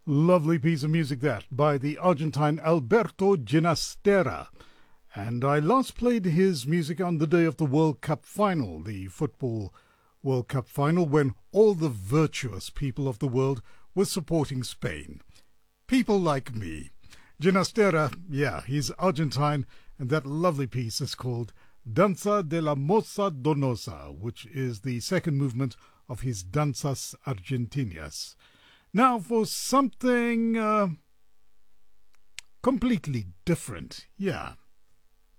Lovely piece of music that by the Argentine Alberto Ginastera. And I last played his music on the day of the World Cup final, the Football World Cup final, when all the virtuous people of the world were supporting Spain. People like me. Ginastera, yeah, he's Argentine, and that lovely piece is called Danza de la Moza Donosa, which is the second movement of his Danzas Argentinas. Now for something completely different. Yeah,